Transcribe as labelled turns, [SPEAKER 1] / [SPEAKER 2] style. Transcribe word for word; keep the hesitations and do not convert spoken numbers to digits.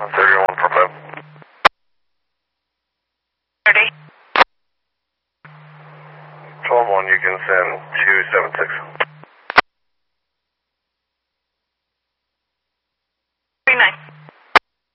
[SPEAKER 1] thirty-one for five.
[SPEAKER 2] thirty.
[SPEAKER 1] twelve one, you can send two seven six.
[SPEAKER 2] three nine.